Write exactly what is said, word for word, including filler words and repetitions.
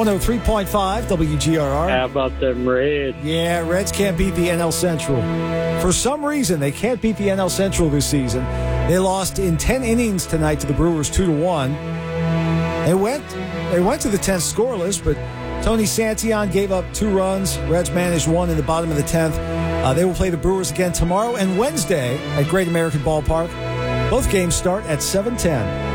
one oh three point five W G R R. How about them Reds? Yeah, Reds can't beat the N L Central. For some reason, they can't beat the N L Central this season. They lost in ten innings tonight to the Brewers, two to one. They went, they went to the tenth scoreless, but Tony Santillan gave up two runs. Reds managed one in the bottom of the tenth. Uh, they will play the Brewers again tomorrow and Wednesday at Great American Ballpark. Both games start at seven ten.